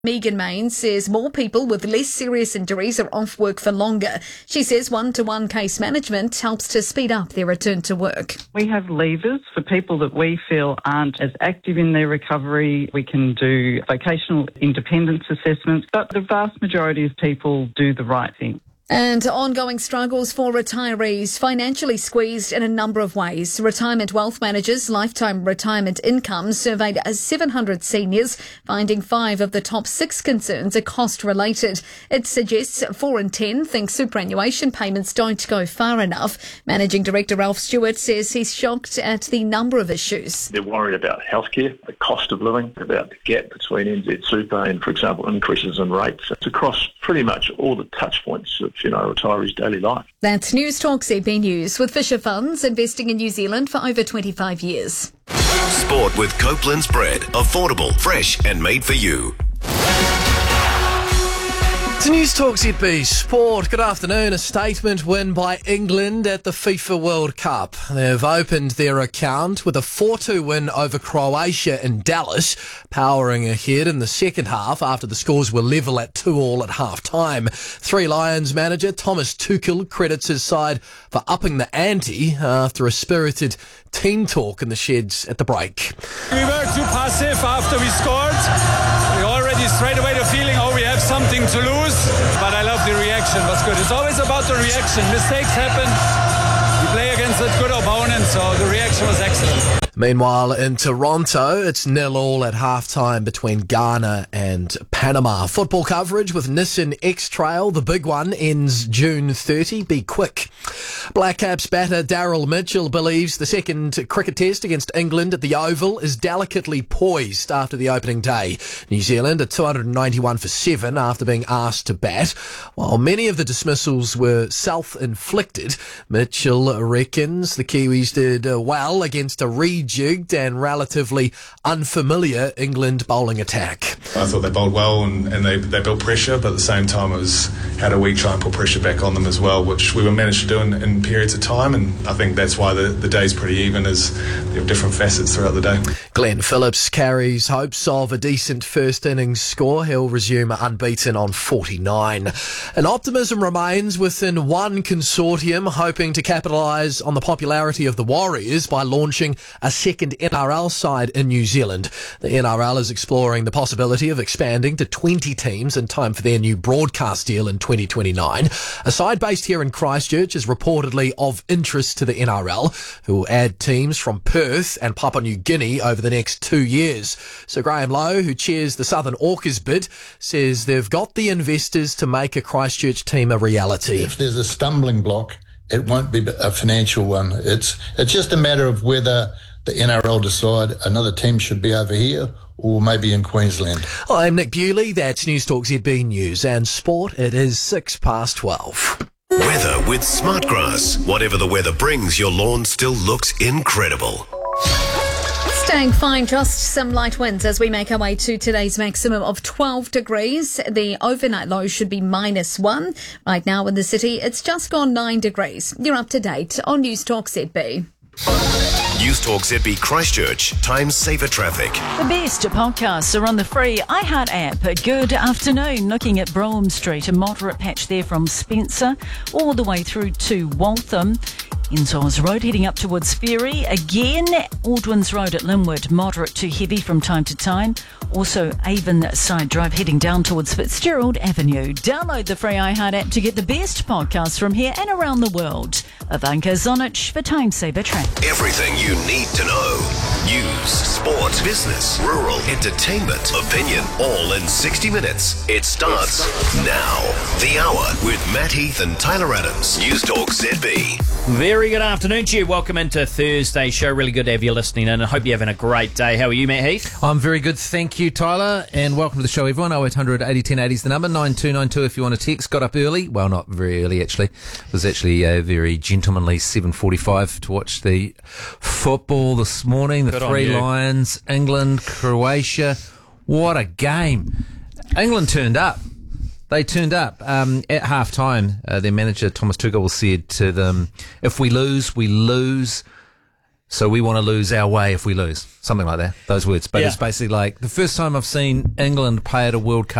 Megan Main says more people with less serious injuries are off work for longer. She says one-to-one case management helps to speed up their return to work. We have levers for people that we feel aren't as active in their recovery. We can do vocational independence assessments, but the vast majority of people do the right thing. And ongoing struggles for retirees, financially squeezed in a number of ways. Retirement Wealth Managers Lifetime Retirement Income surveyed 700 seniors, finding 5 of the top 6 concerns are cost-related. It suggests 4 in 10 think superannuation payments don't go far enough. Managing Director Ralph Stewart says he's shocked at the number of issues. They're worried about healthcare, the cost of living, about the gap between NZ Super and, for example, increases in rates. It's across pretty much all the touch points of retirees' daily life. That's News Talk ZB News, with Fisher Funds investing in New Zealand for over 25 years. Sport with Copeland's bread. Affordable, fresh and made for you. It's News Talk ZB Sport. Good afternoon. A statement win by England at the FIFA World Cup. They've opened their account with a 4-2 win over Croatia in Dallas, powering ahead in the second half after the scores were level at 2-2 at half-time. Three Lions manager Thomas Tuchel credits his side for upping the ante after a spirited team talk in the sheds at the break. We were too passive after we scored. We already straight away the feeling, we have something to lose. But I love the reaction. It was good. It's always about the reaction. Mistakes happen. We play against a good opponent, so the reaction was excellent. Meanwhile, in Toronto, it's 0-0 at halftime between Ghana and Panama. Football coverage with Nissan X-Trail. The big one ends June 30. Be quick. Black Caps batter Daryl Mitchell believes the second cricket test against England at the Oval is delicately poised after the opening day. New Zealand are 291 for 7 after being asked to bat. While many of the dismissals were self-inflicted, Mitchell reckons the Kiwis did well against a rejigged and relatively unfamiliar England bowling attack. I thought they bowled well and they built pressure, but at the same time it was how do we try and put pressure back on them as well, which we were managed to do in periods of time, and I think that's why the day's pretty even, as there are different facets throughout the day. Glenn Phillips carries hopes of a decent first innings score. He'll resume unbeaten on 49. And optimism remains within one consortium hoping to capitalise on the popularity of the Warriors by launching a second NRL side in New Zealand. The NRL is exploring the possibility of expanding to 20 teams in time for their new broadcast deal in 2029. A side based here in Christchurch is reportedly of interest to the NRL, who will add teams from Perth and Papua New Guinea over the next 2 years. Sir Graham Lowe, who chairs the Southern Orcas bid, says they've got the investors to make a Christchurch team a reality. If there's a stumbling block, it won't be a financial one. It's just a matter of whether the NRL decide another team should be over here or maybe in Queensland. I'm Nick Bewley. That's News Talk ZB News and Sport. It is 12:06. Weather with Smartgrass. Whatever the weather brings, your lawn still looks incredible. Staying fine, just some light winds as we make our way to today's maximum of 12 degrees. The overnight low should be -1. Right now in the city, it's just gone 9 degrees. You're up to date on News Talk ZB. News Talk ZB Christchurch. Time saver traffic. The best podcasts are on the free iHeart app. Good afternoon. Looking at Brougham Street, a moderate patch there from Spencer all the way through to Waltham. Insoles Road heading up towards Ferry. Again, Aldwins Road at Linwood, moderate to heavy from time to time. Also, Avon Side Drive heading down towards Fitzgerald Avenue. Download the free iHeart app to get the best podcasts from here and around the world. Ivanka Zonich for Time Saver Traffic. Everything you need to know. News, sport, business, rural, entertainment, opinion, all in 60 minutes. It starts now. The Hour with Matt Heath and Tyler Adams. News Talk ZB. Very good afternoon to you. Welcome into Thursday's show. Really good to have you listening in. I hope you're having a great day. How are you, Matt Heath? I'm very good, thank you, Tyler. And welcome to the show, everyone. 0800 80 10 80 is the number. 9292 if you want to text. Got up early. Well, not very early, actually. It was actually a very gentlemanly 7:45 to watch the football this morning. The Three Lions, England, Croatia. What a game. England turned up. They turned up. At half-time, their manager, Thomas Tuchel, said to them, if we lose, we lose. So we want to lose our way if we lose. Something like that. Those words. But Yeah. it's basically like the first time I've seen England play at a World Cup